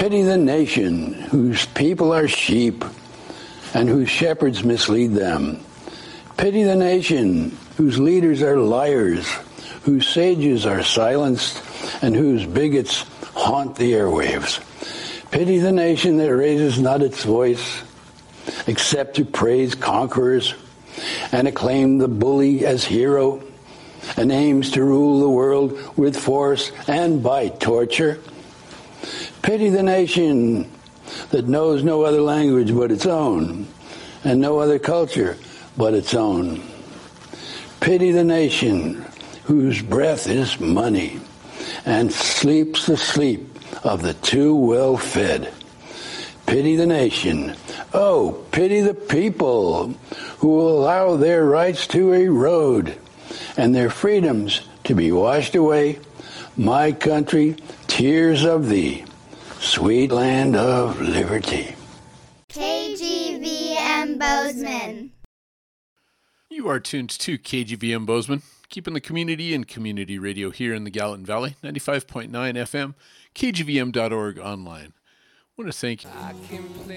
Pity the nation whose people are sheep and whose shepherds mislead them. Pity the nation whose leaders are liars, whose sages are silenced, and whose bigots haunt the airwaves. Pity the nation that raises not its voice, except to praise conquerors and acclaim the bully as hero, and aims to rule the world with force and by torture. Pity the nation that knows no other language but its own, and no other culture but its own. Pity the nation whose breath is money, and sleeps the sleep of the too well-fed. Pity the nation. Oh, pity the people who will allow their rights to erode and their freedoms to be washed away. My country, tears of thee, sweet land of liberty. KGVM Bozeman. You are tuned to KGVM Bozeman, keeping the community and community radio here in the Gallatin Valley, 95.9 FM, kgvm.org online. I want to thank you.